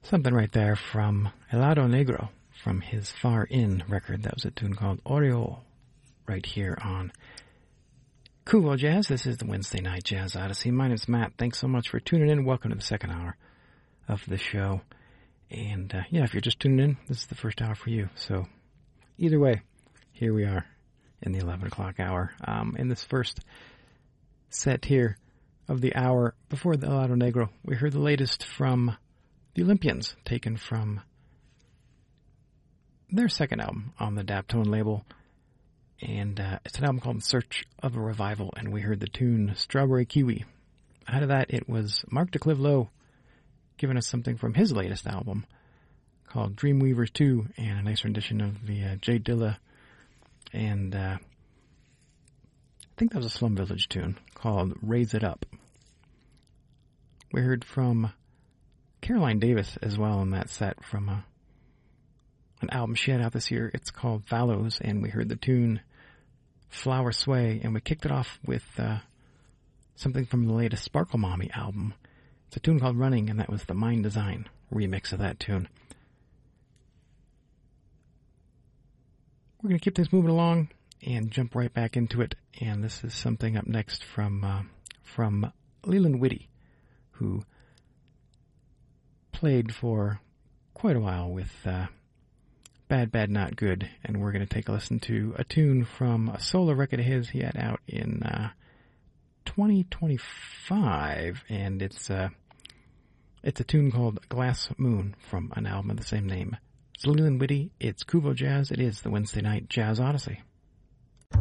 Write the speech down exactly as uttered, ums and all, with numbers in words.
Something right there from Helado Negro from his Far In record. That was a tune called Oreo right here on Cool Jazz. This is the Wednesday Night Jazz Odyssey. My name's Matt. Thanks so much for tuning in. Welcome to the second hour of the show. And uh, yeah, if you're just tuning in, this is the first hour for you. So either way, here we are in the eleven o'clock hour. Um, in this first set here of the hour before the Helado Negro, we heard the latest from the Olympians, taken from their second album on the Daptone label. And uh, it's an album called In Search of a Revival, and we heard the tune Strawberry Kiwi. Out of that, it was Mark DeClive Lowe giving us something from his latest album called Dreamweavers two, and a nice rendition of the uh, Jay Dilla, and uh, I think that was a Slum Village tune called Raise It Up. We heard from Caroline Davis as well in that set from a, an album she had out this year. It's called Fallows, and we heard the tune Flower Sway, and we kicked it off with uh, something from the latest Sparkle Mommy album. It's a tune called Running, and that was the Mind Design remix of that tune. We're going to keep things moving along and jump right back into it, and this is something up next from uh, from Leland Whitty, who played for quite a while with uh, Bad, Bad, Not Good, and we're going to take a listen to a tune from a solo record of his he had out in uh, twenty twenty-five, and it's, uh, it's a tune called Glass Moon from an album of the same name. It's Leland Whitty, it's Kuvo Jazz, it is the Wednesday Night Jazz Odyssey.